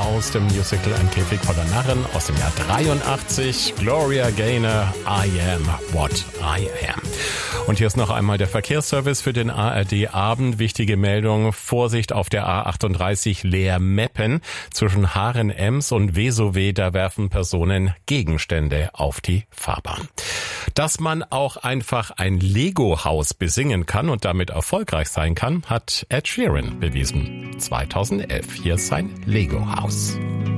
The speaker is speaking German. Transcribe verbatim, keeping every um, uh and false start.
aus dem Musical Ein Käfig voller Narren aus dem Jahr dreiundachtzig. Gloria Gaynor, I am what I am. Und hier ist noch einmal der Verkehrsservice für den A R D-Abend. Wichtige Meldung, Vorsicht auf der A achtunddreißig Leer-Meppen. Zwischen Haaren-Ems und Vesowe, da werfen Personen Gegenstände auf die Fahrbahn. Dass man auch einfach ein Lego-Haus besingen kann und damit erfolgreich sein kann, hat Ed Sheeran bewiesen. zweitausendelf. Hier ist sein Lego-Haus.